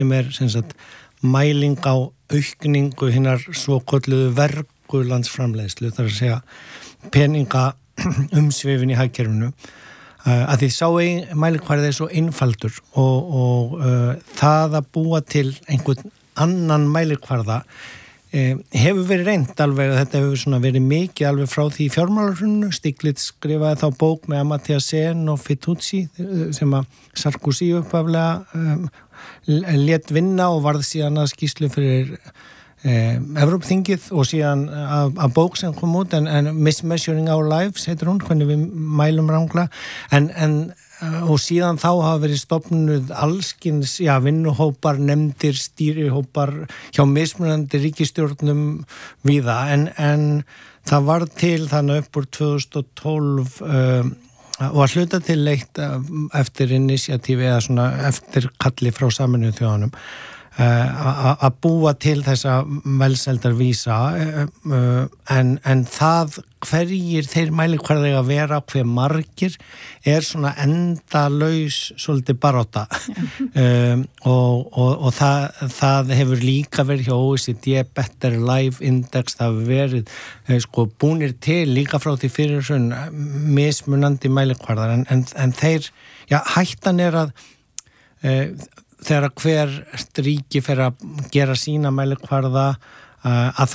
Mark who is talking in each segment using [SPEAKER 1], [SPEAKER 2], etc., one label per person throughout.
[SPEAKER 1] sem sem sagt mæling á aukningu hinnar svokölluðu vergulandsframleiðslu, þar að segja peninga umsvifin í hagkerfinu, að því mælikvarði svo einfaldur og það að búa til einhvern annan mælikvarða hefur verið reynt alveg, þetta hefur svona verið mikið alveg frá því fjármálahruninu. Stiglitz skrifaði þá bók með Amartya Sen og Fitoussi sem að Sarkozy upphaflega lét vinna og varð síðan að skýrslu fyrir Evrópþingið og síðan að bók sem kom út en Mismeasuring Our Lives heitir hún, hvernig við mælum rangla og síðan þá hafa verið stofnuð allskins, vinnuhópar, nefndir, stýrihópar hjá mismunandi ríkisstjórnum víða en það var til þannig upp úr 2012 og að hluta til leitt eftir initiatífi eða svona eftir kalli frá Sameinuðu þjóðunum að búa til þessa velsældarvísa en það hverjir þeir mælikvarðar að vera hver margir svona endalaus svolítið barátta og það hefur líka verið hjá OECD Better Life Index, það hefur verið búnir til líka frá því fyrir mismunandi mælikvarðar en þeir, hættan að þegar hver ríki fer að gera sína mælikvarða að þá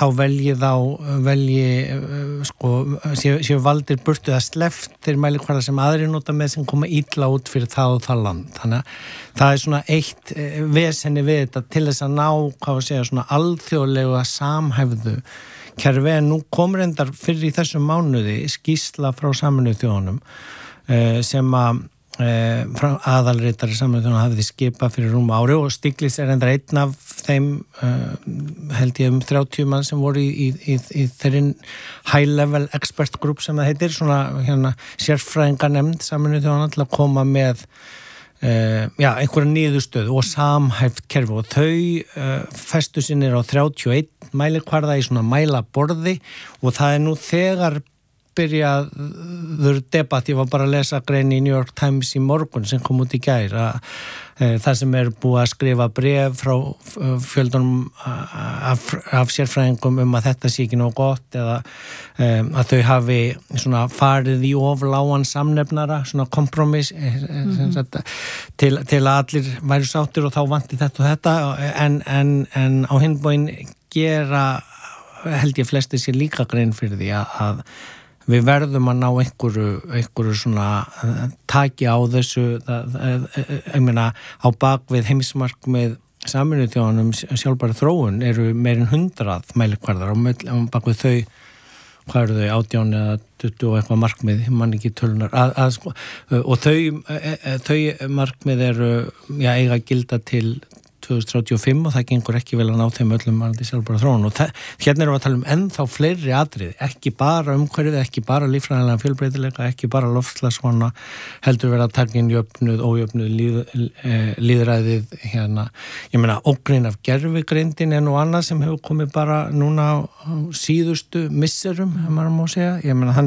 [SPEAKER 1] séu valdir burtu eða slepptir mælikvarða sem aðrir nota með sem koma illa út fyrir það og það land. Þannig að það svona eitt vesenni við þetta til þess að ná, svona alþjóðlega samhæfðu kerfi en nú kom reyndar fyrir í þessum mánuði skýrsla frá Sameinuðu þjóðunum sem að aðalritari Sameinuðu þjóðanna hafði skipað fyrir rúma ári og Stiglitz reyndar einn af þeim held ég 30 mann sem voru í þeirri high level expert group sem það heitir, svona sérfræðinga nefnd Sameinuðu þjóðanna til að koma með einhverja niðurstöðu og samhæft kerfi og þau festu sinni á 31 mælikvarða í svona mælaborði og það nú þegar byrjaður debatt, ég var bara að lesa grein í New York Times í morgun sem kom út í gær það sem búið að skrifa bréf frá fjöldunum af sérfræðingum að þetta sé ekki nóg gott eða að þau hafi svona farið í of lágan samnefnara, svona kompromiss til að allir væru sáttir og þá vanti þetta og þetta en á hinn bóginn gera held ég flestir sér líka grein fyrir því að við verðum að ná einhverju svona taki á þessu ég meina á bakvið heimsmarkmið Sameinuðu þjóðanum sjálfbæra þróun eru meirinn 100 mælikvarðar á bakvið þau, hvað eru þau 18 eða 20 og eitthvað markmið, mann ekki tölunar og þau markmið eru eiga að gilda til 2035 og það gengur ekki vel að ná þeim öllum varðandi sjálfbæra þróun og hérna erum við að tala ennþá fleiri atriði, ekki bara umhverfið, ekki bara líffræðilegan fjölbreytileika, ekki bara loftslagsvána, heldur verið að taka inn jöfnuð, ójöfnuð, lýðræðið ég meina ógnin af gervigreindin nú annað sem hefur komið bara núna á síðustu misserum, maður má segja, ég meina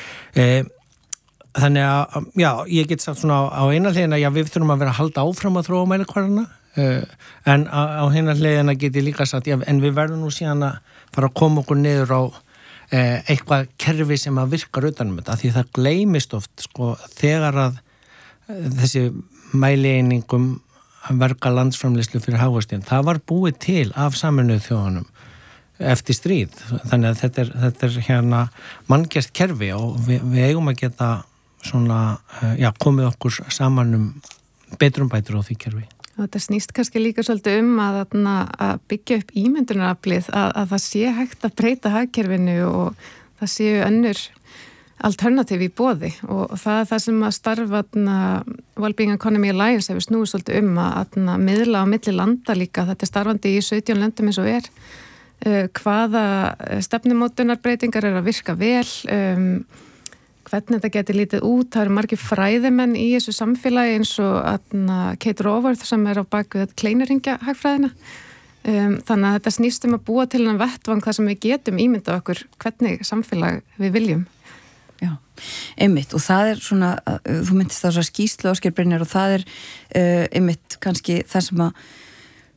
[SPEAKER 1] þannig að ég get sagt svona á eina hliðina, við þurfum að vera að halda áfram að þróa mælikvarðana en á hinna hliðina get ég líka sagt en við verðum nú síðan að fara að koma okkur niður á eitthvað kerfi sem að virkar utanum þetta því það gleymist oft þegar að þessi mælieiningum verka landsframleiðslu fyrir hagvöxtin, það var búið til af Sameinuðu þjóðunum eftir stríð, þannig að þetta er manngert kerfi og við eigum að geta svona komið okkur saman betrumbætur á því kerfi.
[SPEAKER 2] Þetta snýst kannski líka svolítið að byggja upp ímyndunaraflið að það sé hægt að breyta hagkerfinu og það séu önnur alternativ í boði og það er það sem að starfa Wellbeing Economy Alliance hefur snúið svolítið að miðla á milli landa líka, þetta er starfandi í 17 löndum eins og hvaða stefnumótunarbreytingar að virka vel, hvernig þetta getur lítið út, það eru margir fræðimenn í þessu samfélagi eins og Kate Raworth sem á bakvið kleinurhingja hagfræðina. Þannig að þetta snýst að búa til en vettvang þar sem við getum ímynda okkur hvernig samfélag við viljum.
[SPEAKER 3] Já, einmitt og það svona, þú myndist það svo skýrslu Ásgeir Brynjar og það einmitt kannski það sem að